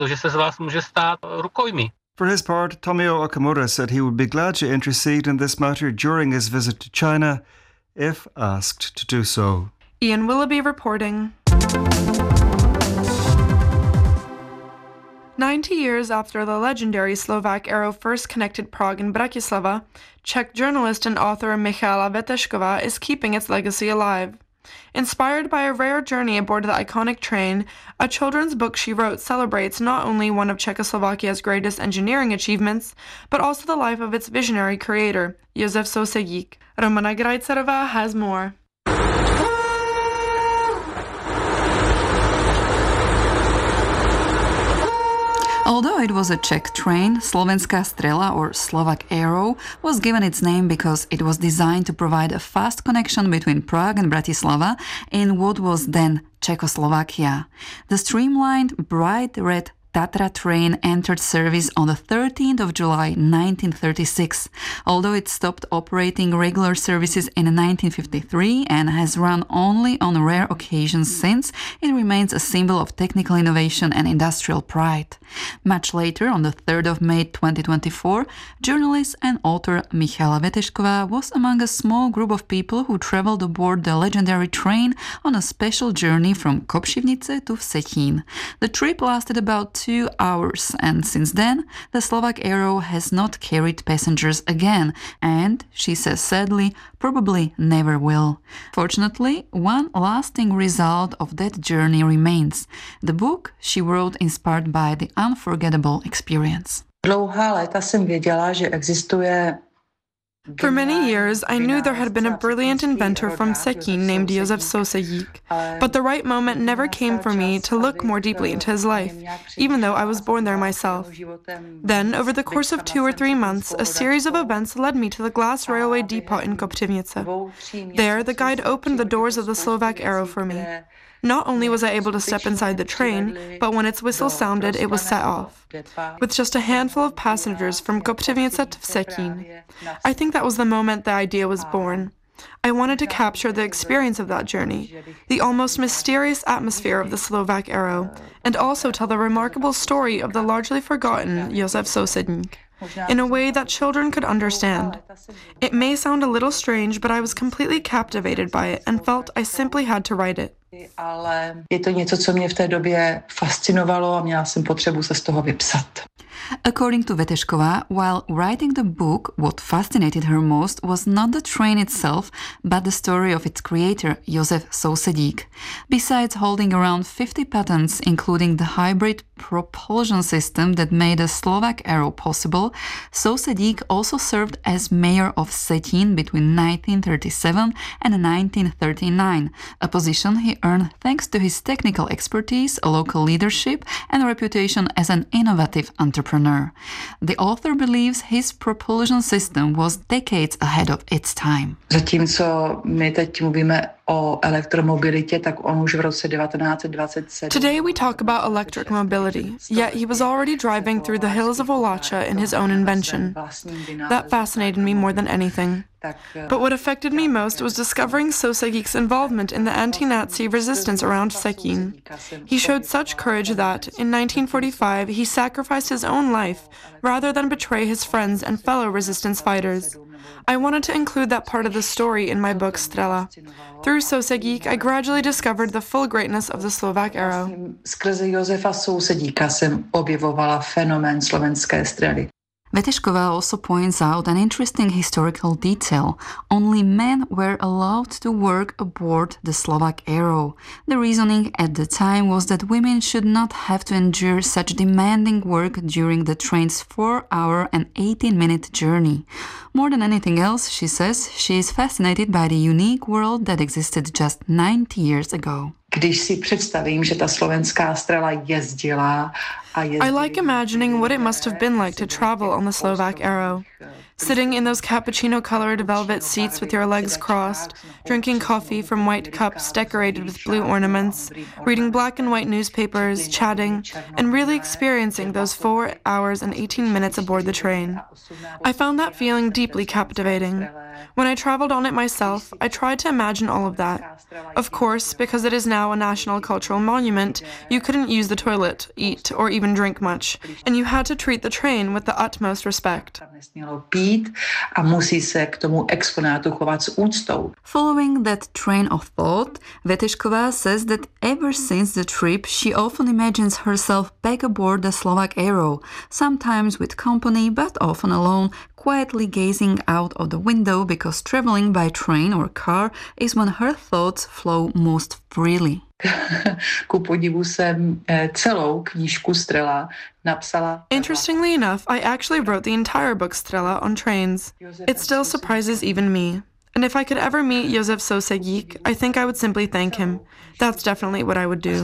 to, že se z vás může stát rukojmí. For his part, Tomio Okamura said he would be glad to intercede in this matter during his visit to China, if asked to do so. Ian Willoughby reporting. 90 years after the legendary Slovak Arrow first connected Prague and Bratislava, Czech journalist and author Michaela Vetešková is keeping its legacy alive. Inspired by a rare journey aboard the iconic train, a children's book she wrote celebrates not only one of Czechoslovakia's greatest engineering achievements, but also the life of its visionary creator, Josef Sousedík. Romana Grajcerová has more. Although it was a Czech train, Slovenská strela or Slovak Arrow was given its name because it was designed to provide a fast connection between Prague and Bratislava in what was then Czechoslovakia. The streamlined, bright red Tatra train entered service on the 13th of July 1936. Although it stopped operating regular services in 1953 and has run only on rare occasions since, it remains a symbol of technical innovation and industrial pride. Much later, on the 3rd of May 2024, journalist and author Michaela Vetešková was among a small group of people who traveled aboard the legendary train on a special journey from Kopřivnice to Vsetín. The trip lasted about 2 hours, and since then, the Slovak Arrow has not carried passengers again, and, she says sadly, probably never will. Fortunately, one lasting result of that journey remains: the book she wrote inspired by the unforgettable experience. Dlouhá léta jsem věděla, že existuje. For many years, I knew there had been a brilliant inventor from Vsetín named Josef Sousedík, but the right moment never came for me to look more deeply into his life, even though I was born there myself. Then, over the course of 2 or 3 months, a series of events led me to the glass railway depot in Kopřivnice. There, the guide opened the doors of the Slovak Arrow for me. Not only was I able to step inside the train, but when its whistle sounded, it was set off, with just a handful of passengers from Kopřivnice to Vsetín. I think that was the moment the idea was born. I wanted to capture the experience of that journey, the almost mysterious atmosphere of the Slovak Arrow, and also tell the remarkable story of the largely forgotten Josef Sousedík in a way that children could understand. It may sound a little strange, but I was completely captivated by it and felt I simply had to write it. Ale je to něco, co mě v té době fascinovalo a měla jsem potřebu se z toho vypsat. According to Vetešková, while writing the book, what fascinated her most was not the train itself, but the story of its creator, Josef Sousedík. Besides holding around 50 patents, including the hybrid propulsion system that made the Slovak Arrow possible, Sousedík also served as mayor of Vsetín between 1937 and 1939, a position he earned thanks to his technical expertise, local leadership, and reputation as an innovative entrepreneur. The author believes his propulsion system was decades ahead of its time. Zatímco my teď mluvíme o elektromobilitě, tak on už v roce 1927. Today we talk about electric mobility, yet he was already driving through the hills of Olacha in his own invention. That fascinated me more than anything. But what affected me most was discovering Sousedík's involvement in the anti-Nazi resistance around Vsetín. He showed such courage that, in 1945, he sacrificed his own life rather than betray his friends and fellow resistance fighters. I wanted to include that part of the story in my book Strela. Through Sousedík, I gradually discovered the full greatness of the Slovak Arrow. Skrze Josefa Sousedíka jsem objevovala fenomén slovenské strely. Vetešková also points out an interesting historical detail. Only men were allowed to work aboard the Slovak Arrow. The reasoning at the time was that women should not have to endure such demanding work during the train's 4-hour and 18-minute journey. More than anything else, she says, she is fascinated by the unique world that existed just 90 years ago. Když si představím, že ta slovenská strela jezdila. I like imagining what it must have been like to travel on the Slovak Arrow. Sitting in those cappuccino-colored velvet seats with your legs crossed, drinking coffee from white cups decorated with blue ornaments, reading black and white newspapers, chatting, and really experiencing those 4 hours and 18 minutes aboard the train. I found that feeling deeply captivating. When I traveled on it myself, I tried to imagine all of that. Of course, because it is now a national cultural monument, you couldn't use the toilet, eat, or even drink much, and you had to treat the train with the utmost respect. Following that train of thought, Vetešková says that ever since the trip, she often imagines herself back aboard the Slovak Aero, sometimes with company, but often alone, quietly gazing out of the window because traveling by train or car is when her thoughts flow most freely. Interestingly enough, I actually wrote the entire book Strela on trains. It still surprises even me. And if I could ever meet Josef Sosegík, I think I would simply thank him. That's definitely what I would do.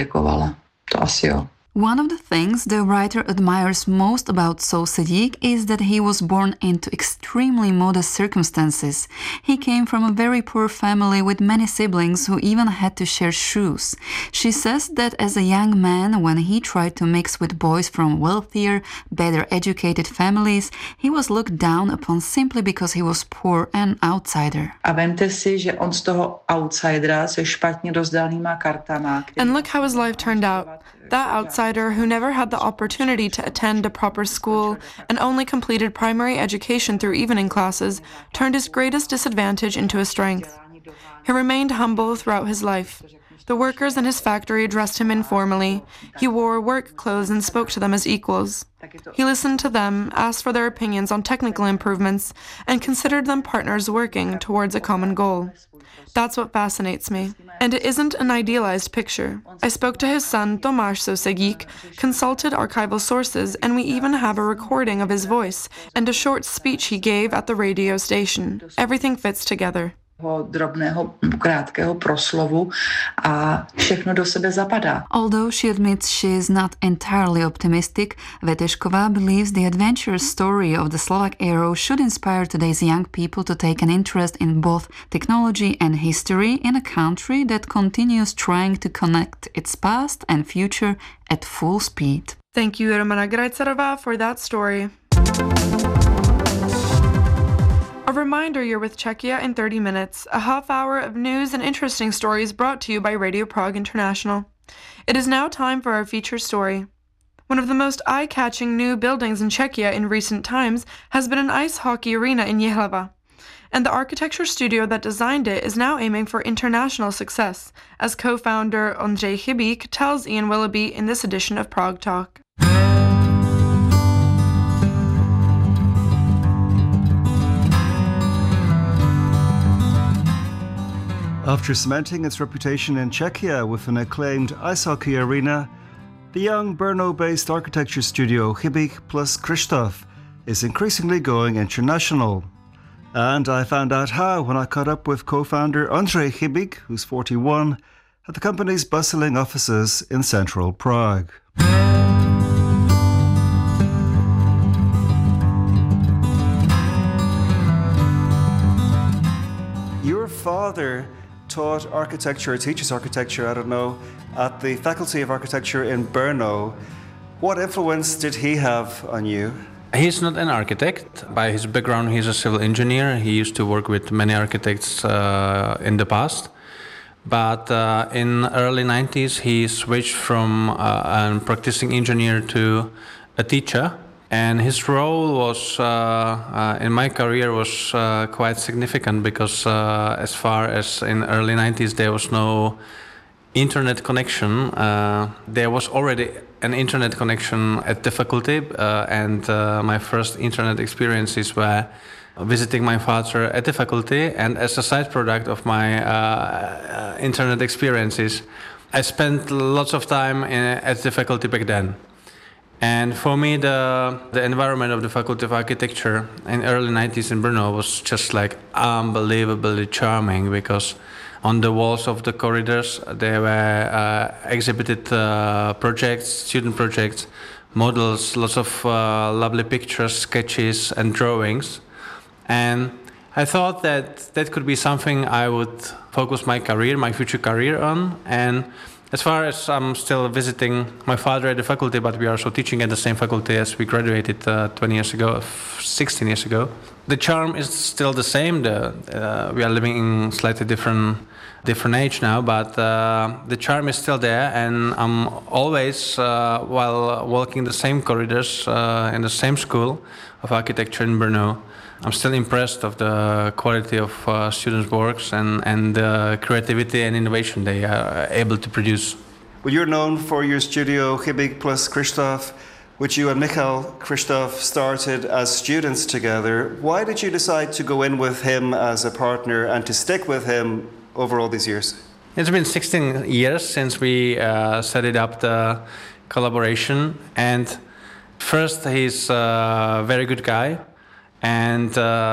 One of the things the writer admires most about Sosegík is that he was born into extremely modest circumstances. He came from a very poor family with many siblings who even had to share shoes. She says that as a young man, when he tried to mix with boys from wealthier, better educated families, he was looked down upon simply because he was poor and outsider. And look how his life turned out. That outsider who never had the opportunity to attend a proper school and only completed primary education through evening classes turned his greatest disadvantage into a strength. He remained humble throughout his life. The workers in his factory addressed him informally. He wore work clothes and spoke to them as equals. He listened to them, asked for their opinions on technical improvements, and considered them partners working towards a common goal. That's what fascinates me. And it isn't an idealized picture. I spoke to his son, Tomáš Sosegík, consulted archival sources, and we even have a recording of his voice and a short speech he gave at the radio station. Everything fits together. Although she admits she is not entirely optimistic, Vetešková believes the adventurous story of the Slovak Aero should inspire today's young people to take an interest in both technology and history in a country that continues trying to connect its past and future at full speed. Thank you, Romana Grajcerová, for that story. A reminder you're with Czechia in 30 minutes, a half hour of news and interesting stories brought to you by Radio Prague International. It is now time for our feature story. One of the most eye-catching new buildings in Czechia in recent times has been an ice hockey arena in Jihlava. And the architecture studio that designed it is now aiming for international success, as co-founder Ondřej Chybík tells Ian Willoughby in this edition of Prague Talk. After cementing its reputation in Czechia with an acclaimed ice hockey arena, the young Brno-based architecture studio Chybík plus Kryštof is increasingly going international. And I found out how when I caught up with co-founder Ondřej Chybík, who's 41, at the company's bustling offices in central Prague. Your father taught architecture, teaches architecture, I don't know, at the Faculty of Architecture in Brno. What influence did he have on you? He's not an architect. By his background, he's a civil engineer. He used to work with many architects in the past. But in early 90s, he switched from a practicing engineer to a teacher. And his role was, in my career, was quite significant because as far as in early 90s, there was no internet connection. There was already an internet connection at the faculty, and my first internet experiences were visiting my father at the faculty, and as a side product of my internet experiences, I spent lots of time at the faculty back then. And for me, the environment of the Faculty of Architecture in early 90s in Brno was just like unbelievably charming because On the walls of the corridors, there were exhibited projects, student projects, models, lots of lovely pictures, sketches, and drawings. And I thought that that could be something I would focus my career, my future career on. And as far as I'm still visiting my father at the faculty, but we are also teaching at the same faculty as we graduated 20 years ago, 16 years ago. The charm is still the same. We are living in slightly different age now, but the charm is still there. And I'm always, while walking the same corridors in the same school of architecture in Brno, I'm still impressed of the quality of students' works and the creativity and innovation they are able to produce. Well, you're known for your studio Chybík plus Krzysztof, which you and Michal Krzysztof started as students together. Why did you decide to go in with him as a partner and to stick with him over all these years? It's been 16 years since we set it up, the collaboration. And first, he's a very good guy. And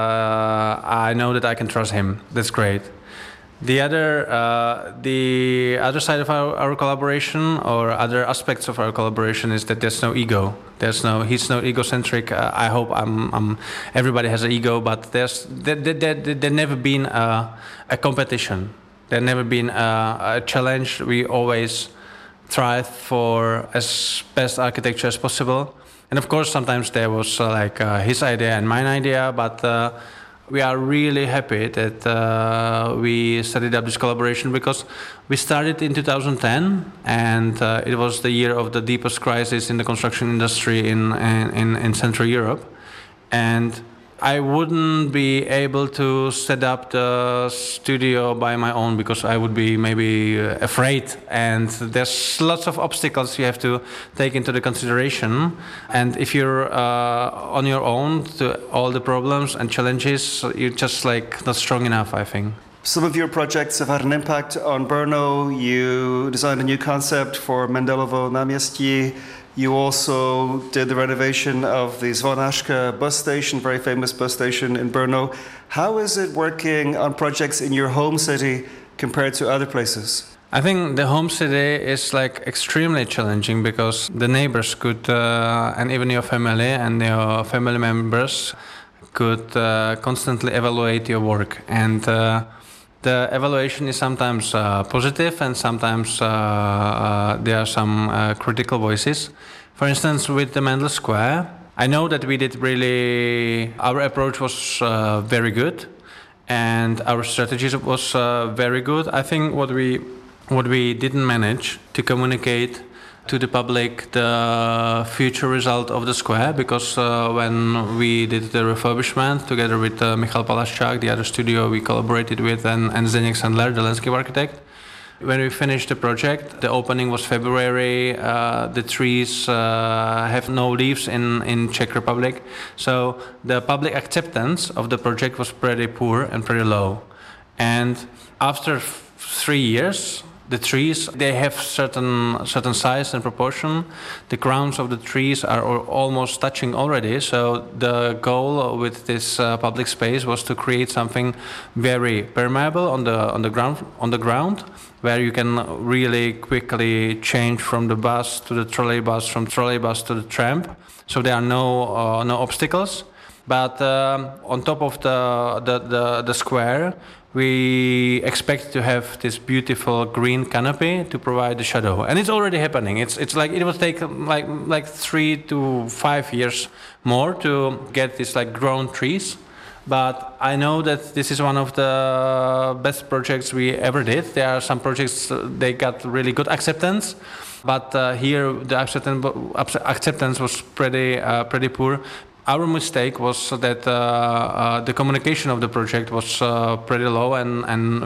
I know that I can trust him. That's great. The other side of our collaboration, or other aspects of our collaboration, is that there's no ego. He's no egocentric. I hope everybody has an ego, but there never been a competition. There never been a challenge. We always strive for as best architecture as possible. And of course, sometimes there was his idea and mine idea, but we are really happy that we started up this collaboration, because we started in 2010, and it was the year of the deepest crisis in the construction industry in Central Europe. And I wouldn't be able to set up the studio by my own, because I would be maybe afraid, and there's lots of obstacles you have to take into the consideration. And if you're on your own to all the problems and challenges, you're just not strong enough, I think. Some of your projects have had an impact on Brno. You designed a new concept for Mendelovo Náměstí. You also did the renovation of the Zvonárka bus station, very famous bus station in Brno. How is it working on projects in your home city compared to other places? I think the home city is extremely challenging, because the neighbors could, and even your family and your family members could constantly evaluate your work. And the evaluation is sometimes positive, and sometimes there are some critical voices. For instance, with the Mendel Square, I know that our approach was very good, and our strategy was very good. I think what we didn't manage to communicate to the public the future result of the square, because when we did the refurbishment together with Michal Palaszczak, the other studio we collaborated with, and Zdeněk Sandler, the landscape architect, when we finished the project, the opening was February. The trees have no leaves in Czech Republic, so the public acceptance of the project was pretty poor and pretty low. And after 3 years, the trees, they have certain size and proportion. The crowns of the trees are almost touching already. So the goal with this public space was to create something very permeable on the ground, where you can really quickly change from the bus to the trolleybus, from trolleybus to the tram. So there are no obstacles. But on top of the square, we expect to have this beautiful green canopy to provide the shadow, and it's already happening. It's like it will take like 3 to 5 years more to get these grown trees. But I know that this is one of the best projects we ever did. There are some projects they got really good acceptance, but here the acceptance was pretty poor. Our mistake was that the communication of the project was pretty low, and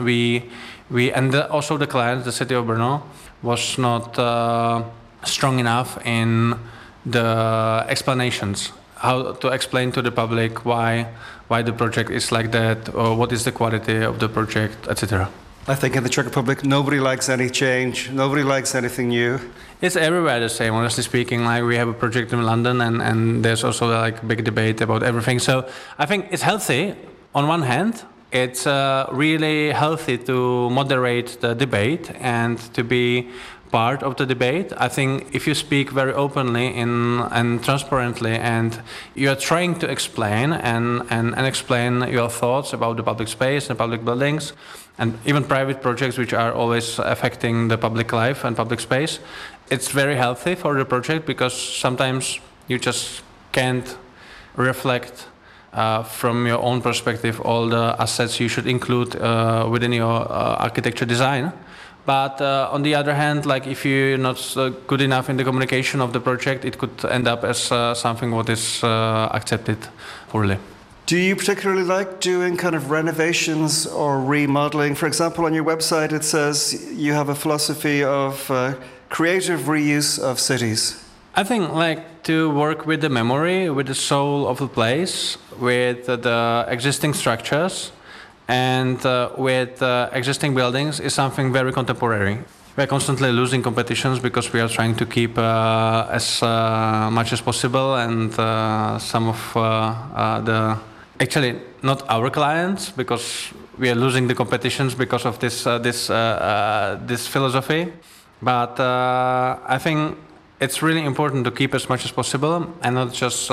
also the client, the city of Brno, was not strong enough in the explanations, how to explain to the public why the project is like that, or what is the quality of the project, etc. I think in the Czech Republic, nobody likes any change. Nobody likes anything new. It's everywhere the same, honestly speaking. We have a project in London, and there's also big debate about everything. So I think it's healthy on one hand, it's really healthy to moderate the debate and to be part of the debate. I think if you speak very openly and transparently, and you are trying to explain and explain your thoughts about the public space and public buildings, and even private projects which are always affecting the public life and public space, it's very healthy for the project, because sometimes you just can't reflect from your own perspective all the assets you should include within your architecture design. But on the other hand, like if you're not good enough in the communication of the project, it could end up as something what is accepted poorly. Do you particularly like doing kind of renovations or remodeling? For example, on your website it says you have a philosophy of creative reuse of cities. I think like to work with the memory, with the soul of the place, with the existing structures, and with existing buildings is something very contemporary. We're constantly losing competitions because we are trying to keep as much as possible, and some of the, actually not our clients, because we are losing the competitions because of this philosophy. But I think it's really important to keep as much as possible, and not just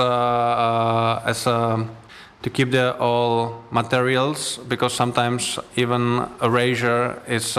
to keep the all materials, because sometimes even erasure is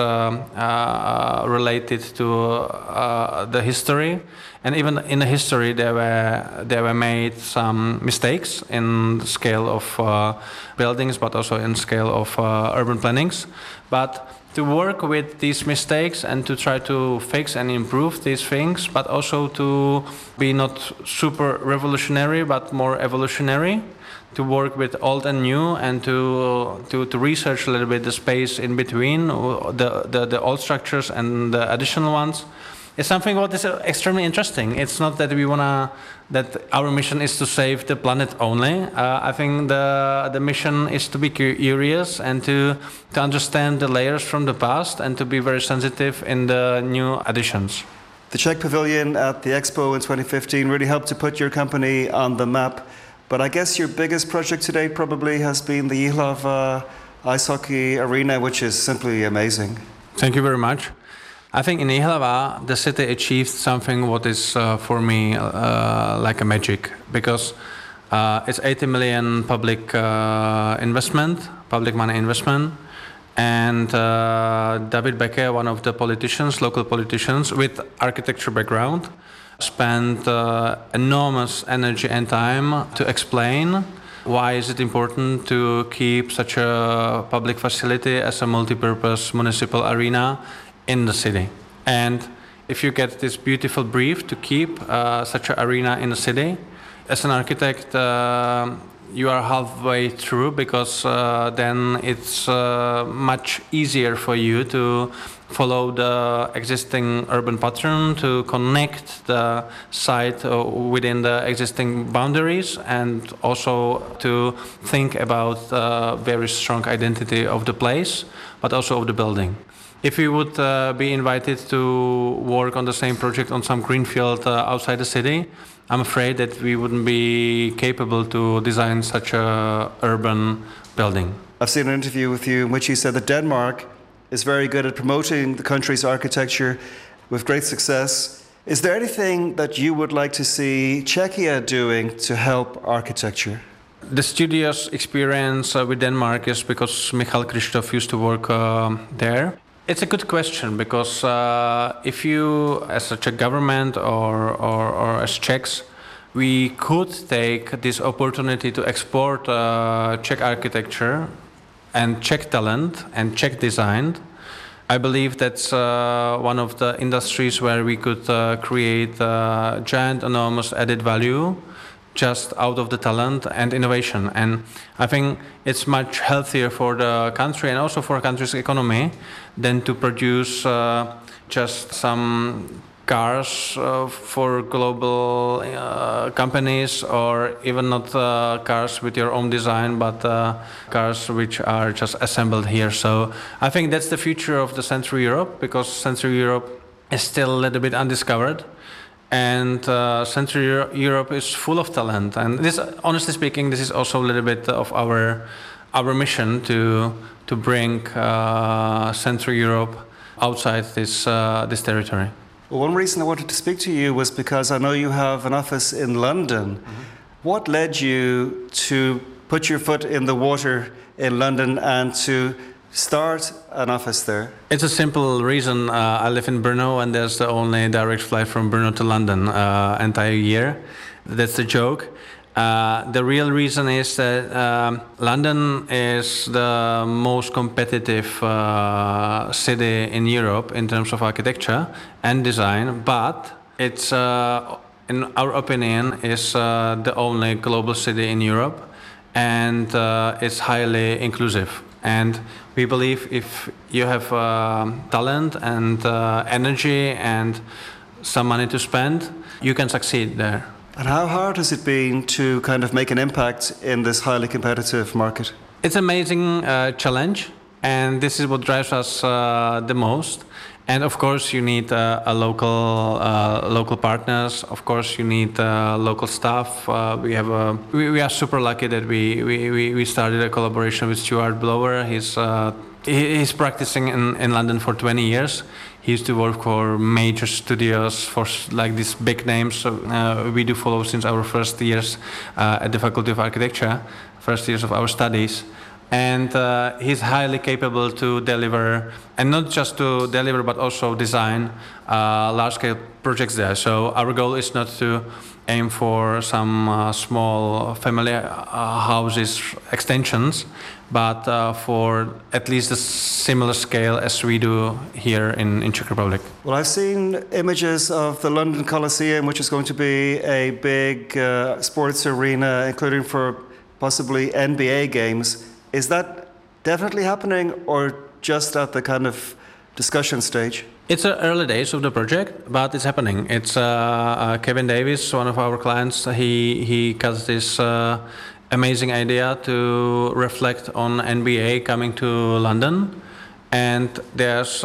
related to the history, and even in the history there were made some mistakes in the scale of buildings, but also in scale of urban plannings. But to work with these mistakes and to try to fix and improve these things, but also to be not super revolutionary but more evolutionary, to work with old and new, and to research a little bit the space in between the old structures and the additional ones. It's something what is extremely interesting. It's not that that our mission is to save the planet only. I think the mission is to be curious and to understand the layers from the past, and to be very sensitive in the new additions. The Czech Pavilion at the Expo in 2015 really helped to put your company on the map. But I guess your biggest project today probably has been the Jihlava ice hockey arena, which is simply amazing. Thank you very much. I think in Jihlava, the city achieved something what is for me like a magic, because it's 80 million public investment, public money investment, and David Beke, one of the politicians, local politicians with architecture background, spent enormous energy and time to explain why is it important to keep such a public facility as a multi-purpose municipal arena in the city. And if you get this beautiful brief to keep such an arena in the city, as an architect you are halfway through, because then it's much easier for you to follow the existing urban pattern, to connect the site within the existing boundaries, and also to think about very strong identity of the place, but also of the building. If we would be invited to work on the same project on some greenfield outside the city, I'm afraid that we wouldn't be capable to design such a urban building. I've seen an interview with you in which you said that Denmark is very good at promoting the country's architecture with great success. Is there anything that you would like to see Czechia doing to help architecture? The studious experience with Denmark is because Michal Kristof used to work there. It's a good question, because if you, as a Czech government or as Czechs, we could take this opportunity to export Czech architecture and Czech talent and Czech design. I believe that's one of the industries where we could create giant, enormous added value just out of the talent and innovation. And I think it's much healthier for the country and also for a country's economy than to produce just some cars for global companies, or even not cars with your own design, but cars which are just assembled here. So I think that's the future of the Central Europe, because Central Europe is still a little bit undiscovered. And Central Europe is full of talent. And this, honestly speaking, this is also a little bit of our our mission to bring Central Europe outside this territory. Well, one reason I wanted to speak to you was because I know you have an office in London. What led you to put your foot in the water in London and to start an office there? It's a simple reason. I live in Brno, and there's the only direct flight from Brno to London entire year. That's the joke. The real reason is that London is the most competitive city in Europe in terms of architecture and design, but it's, in our opinion, is the only global city in Europe, and it's highly inclusive. And we believe if you have talent and energy and some money to spend, you can succeed there. And how hard has it been to kind of make an impact in this highly competitive market? It's an amazing challenge, and this is what drives us the most. And of course, you need local partners. Of course, you need local staff. We are super lucky that we started a collaboration with Stuart Blower. He's practicing in London for 20 years. He used to work for major studios, for like these big names. So, we do follow since our first years at the Faculty of Architecture, first years of our studies. And he's highly capable to deliver, and not just to deliver, but also design large-scale projects there. So our goal is not to aim for some small family houses extensions, but for at least a similar scale as we do here in Czech Republic. Well, I've seen images of the London Coliseum, which is going to be a big sports arena, including for possibly NBA games. Is that definitely happening, or just at the kind of discussion stage? It's the early days of the project, but it's happening. It's Kevin Davis, one of our clients. He got this amazing idea to reflect on NBA coming to London, and there's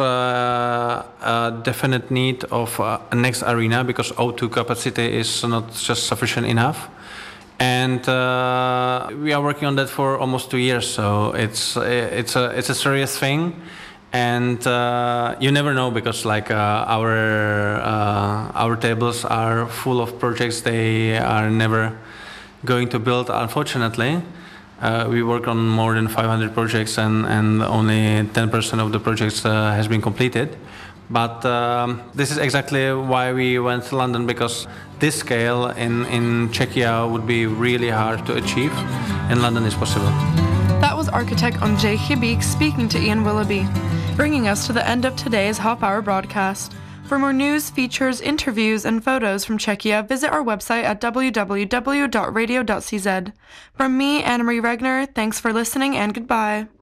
a definite need of a next arena because O2 capacity is not just sufficient enough. And we are working on that for almost 2 years, so it's a serious thing, and you never know because like our tables are full of projects they are never going to build, unfortunately. We work on more than 500 projects, and only 10% of the projects has been completed. But this is exactly why we went to London, because this scale in Czechia would be really hard to achieve. In London is possible. That was architect Ondřej Chybík speaking to Ian Willoughby, bringing us to the end of today's Half Hour broadcast. For more news, features, interviews, and photos from Czechia, visit our website at www.radio.cz. From me, Anna Marie Regner, thanks for listening and goodbye.